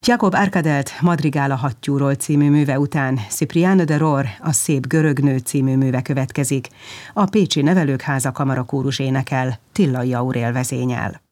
Jakob Arkadelt Madrigála hattyúról című műve után Cipriano de Ror A szép görög nő című műve következik. A Pécsi Nevelők Háza Kamarakórus énekel, Tillai Aurél vezényel.